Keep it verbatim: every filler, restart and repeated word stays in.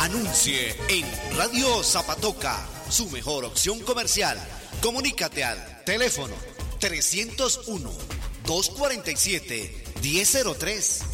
Anuncie en Radio Zapatoca, su mejor opción comercial. Comunícate al teléfono trescientos uno, doscientos cuarenta y siete, diez cero tres.